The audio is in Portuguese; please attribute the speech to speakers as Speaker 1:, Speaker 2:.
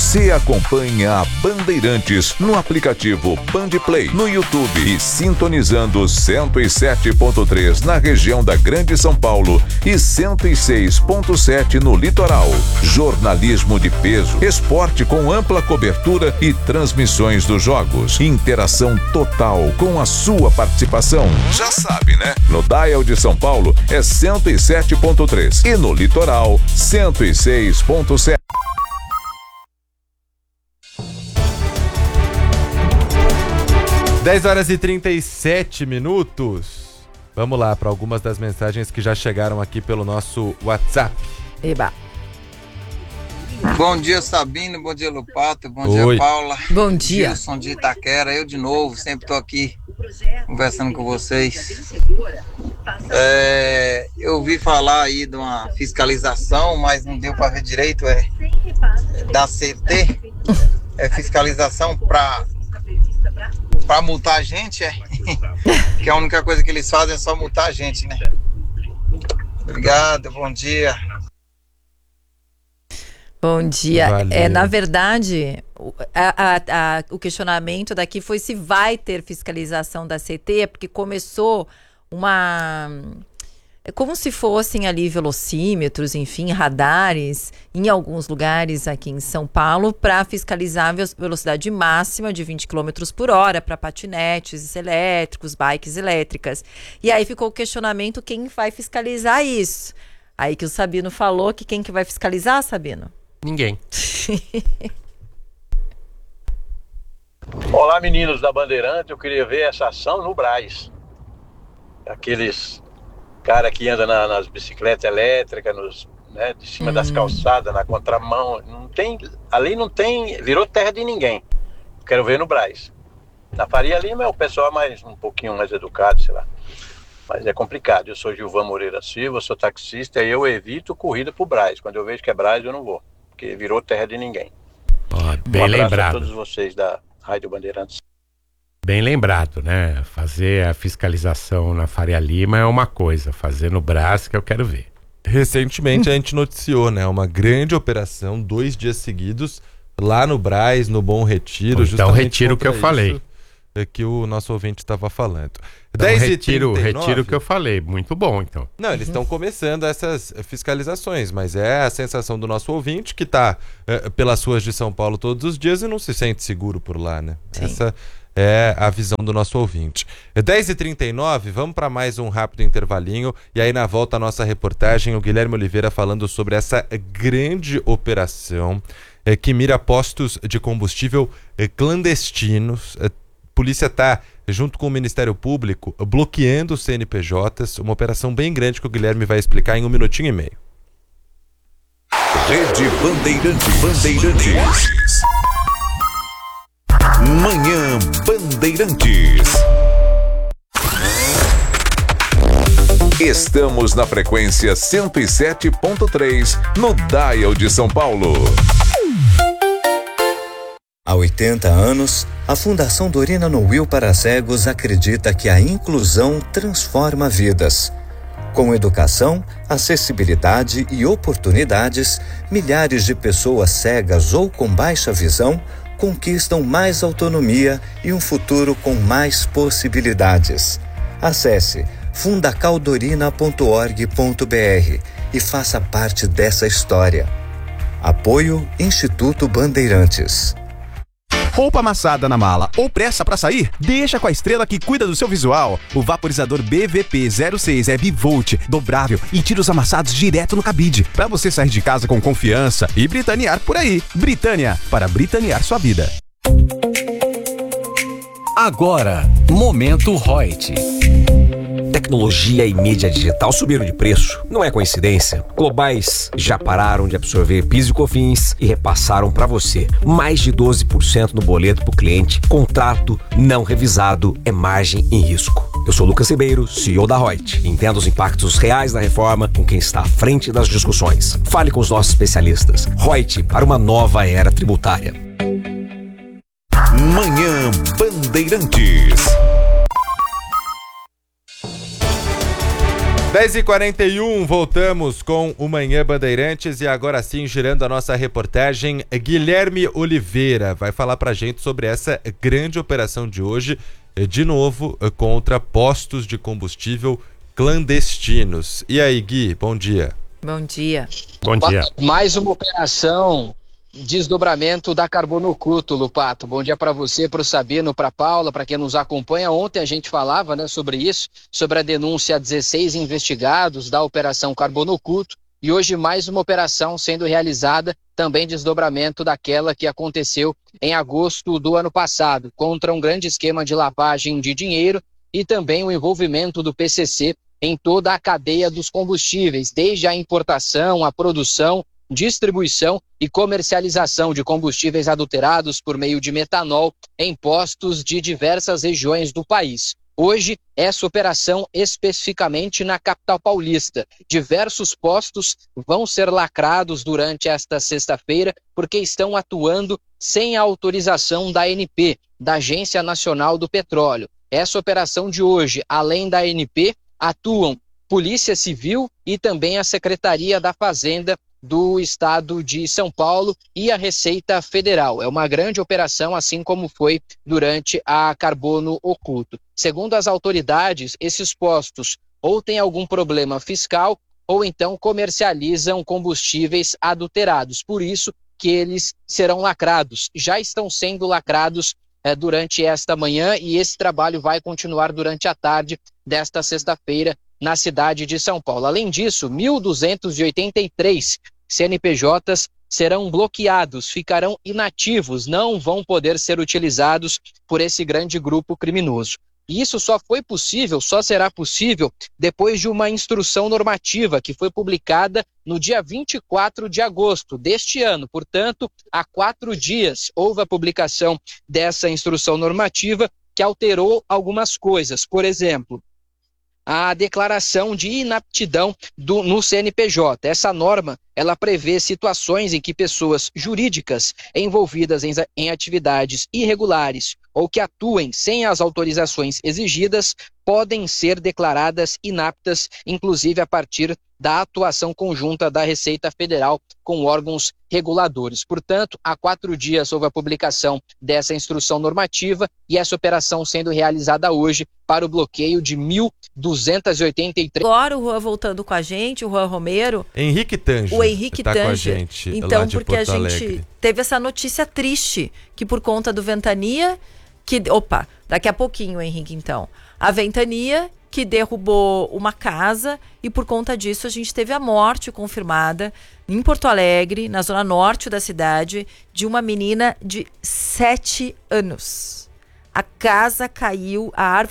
Speaker 1: Você acompanha a Bandeirantes no aplicativo Bandplay, no YouTube e sintonizando 107.3 na região da Grande São Paulo e 106.7 no litoral. Jornalismo de peso, esporte com ampla cobertura e transmissões dos jogos. Interação total com a sua participação. Já sabe, né? No dial de São Paulo é 107.3 e no litoral 106.7.
Speaker 2: 10h37. Vamos lá para algumas das mensagens que já chegaram aqui pelo nosso WhatsApp.
Speaker 3: Eba.
Speaker 4: Bom dia, Sabino. Bom dia, Lupato. Bom
Speaker 2: Oi.
Speaker 4: dia, Paula.
Speaker 3: Bom dia.
Speaker 4: Gilson de Itaquera. Eu de novo, sempre tô aqui conversando com vocês. Eu ouvi falar aí de uma fiscalização, mas não deu para ver direito. Da CT. É fiscalização para multar a gente, que a única coisa que eles fazem é só multar a gente, né? Obrigado, bom dia.
Speaker 3: Bom dia.
Speaker 2: Valeu.
Speaker 3: Na verdade, o questionamento daqui foi se vai ter fiscalização da CT, porque começou é como se fossem ali velocímetros, enfim, radares, em alguns lugares aqui em São Paulo, para fiscalizar a velocidade máxima de 20 km por hora para patinetes elétricos, bikes elétricas. E aí ficou o questionamento, quem vai fiscalizar isso? Aí que o Sabino falou que quem que vai fiscalizar, Sabino?
Speaker 5: Ninguém.
Speaker 6: Olá, meninos da Bandeirante. Eu queria ver essa ação no Brás. Aqueles cara que anda nas bicicletas elétricas, de cima das calçadas, na contramão. Ali não tem, virou terra de ninguém. Quero ver no Brás. Na Faria Lima o pessoal é um pouquinho mais educado, sei lá. Mas é complicado. Eu sou Gilvan Moreira Silva, sou taxista e eu evito corrida pro Brás. Quando eu vejo que é Brás, eu não vou. Porque virou terra de ninguém.
Speaker 5: Bem lembrado.
Speaker 6: A todos vocês da Rádio Bandeirantes.
Speaker 5: Bem lembrado, né? Fazer a fiscalização na Faria Lima é uma coisa, fazer no Brás que eu quero ver.
Speaker 2: Recentemente a gente noticiou, né, uma grande operação, 2 dias seguidos, lá no Brás, no Bom Retiro.
Speaker 5: Então retiro o que eu falei.
Speaker 2: Que o nosso ouvinte estava falando.
Speaker 5: Então, retiro o que eu falei. Muito bom, então.
Speaker 2: Não, eles estão começando essas fiscalizações, mas é a sensação do nosso ouvinte que está pelas ruas de São Paulo todos os dias e não se sente seguro por lá, né? Sim. Essa é a visão do nosso ouvinte. 10h39, vamos para mais um rápido intervalinho e aí na volta a nossa reportagem, o Guilherme Oliveira falando sobre essa grande operação que mira postos de combustível clandestinos. Polícia está, junto com o Ministério Público, bloqueando os CNPJs, uma operação bem grande que o Guilherme vai explicar em 1 minutinho e meio.
Speaker 1: Rede Bandeirantes. Manhã Bandeirantes. Estamos na frequência 107.3 no dial de São Paulo.
Speaker 7: Há 80 anos, a Fundação Dorina Noil para Cegos acredita que a inclusão transforma vidas. Com educação, acessibilidade e oportunidades, milhares de pessoas cegas ou com baixa visão conquistam mais autonomia e um futuro com mais possibilidades. Acesse fundacaldorina.org.br e faça parte dessa história. Apoio Instituto Bandeirantes.
Speaker 8: Roupa amassada na mala ou pressa pra sair? Deixa com a Estrela que cuida do seu visual. O vaporizador BVP06 é bivolt, dobrável e tira os amassados direto no cabide, pra você sair de casa com confiança e britanear por aí. Britânia, para britanear sua vida.
Speaker 9: Agora, Momento Reut. Tecnologia e mídia digital subiram de preço. Não é coincidência. Globais já pararam de absorver PIS e COFINS e repassaram para você mais de 12% no boleto pro cliente. Contrato não revisado é margem em risco. Eu sou Lucas Ribeiro, CEO da Reut. Entenda os impactos reais da reforma com quem está à frente das discussões. Fale com os nossos especialistas. Reut, para uma nova era tributária.
Speaker 1: Manhã Bandeirantes.
Speaker 2: 10h41, voltamos com o Manhã Bandeirantes e agora sim, girando a nossa reportagem, Guilherme Oliveira vai falar pra gente sobre essa grande operação de hoje, de novo, contra postos de combustível clandestinos. E aí, Gui, bom dia.
Speaker 3: Bom dia.
Speaker 5: Bom dia.
Speaker 10: Mais uma operação, desdobramento da Carbono Oculto, Lupato. Bom dia para você, para o Sabino, para a Paula, para quem nos acompanha. Ontem a gente falava, né, sobre isso, sobre a denúncia a 16 investigados da Operação Carbono Oculto, e hoje mais uma operação sendo realizada, também desdobramento daquela que aconteceu em agosto do ano passado, contra um grande esquema de lavagem de dinheiro e também o envolvimento do PCC em toda a cadeia dos combustíveis, desde a importação, a produção, distribuição e comercialização de combustíveis adulterados por meio de metanol em postos de diversas regiões do país. Hoje, essa operação especificamente na capital paulista. Diversos postos vão ser lacrados durante esta sexta-feira porque estão atuando sem a autorização da ANP, da Agência Nacional do Petróleo. Essa operação de hoje, além da ANP, atuam Polícia Civil e também a Secretaria da Fazenda do Estado de São Paulo e a Receita Federal. É uma grande operação, assim como foi durante a Carbono Oculto. Segundo as autoridades, esses postos ou têm algum problema fiscal ou então comercializam combustíveis adulterados. Por isso que eles serão lacrados. Já estão sendo lacrados durante esta manhã e esse trabalho vai continuar durante a tarde desta sexta-feira na cidade de São Paulo. Além disso, 1.283 CNPJs serão bloqueados, ficarão inativos, não vão poder ser utilizados por esse grande grupo criminoso. E isso só será possível depois de uma instrução normativa que foi publicada no dia 24 de agosto deste ano. Portanto, há 4 dias houve a publicação dessa instrução normativa que alterou algumas coisas. Por exemplo, a declaração de inaptidão no CNPJ. Essa norma, ela prevê situações em que pessoas jurídicas envolvidas em atividades irregulares ou que atuem sem as autorizações exigidas podem ser declaradas inaptas, inclusive a partir da atuação conjunta da Receita Federal com órgãos reguladores. Portanto, há 4 dias houve a publicação dessa instrução normativa e essa operação sendo realizada hoje para o bloqueio de 1.283.
Speaker 3: Agora o Juan voltando com a gente, o Juan Romero.
Speaker 2: Henrique Tange.
Speaker 3: O Henrique
Speaker 2: tá
Speaker 3: Tange.
Speaker 2: Com a gente,
Speaker 3: então,
Speaker 2: lá de
Speaker 3: porque
Speaker 2: Porto
Speaker 3: a
Speaker 2: Alegre.
Speaker 3: gente teve essa notícia triste, que por conta do Ventania, daqui a pouquinho, Henrique, então. A Ventania que derrubou uma casa e por conta disso a gente teve a morte confirmada em Porto Alegre, na zona norte da cidade, de uma menina de 7 anos. A casa caiu, a árvore